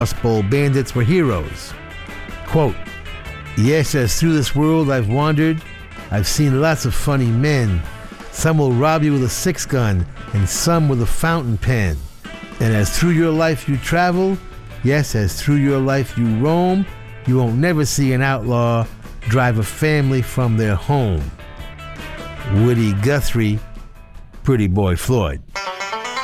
Rust Bowl bandits were heroes. Quote, yes, as through this world I've wandered, I've seen lots of funny men. Some will rob you with a 6-gun, and some with a fountain pen. And as through your life you travel, yes, as through your life you roam, you won't never see an outlaw drive a family from their home. Woody Guthrie, Pretty Boy Floyd.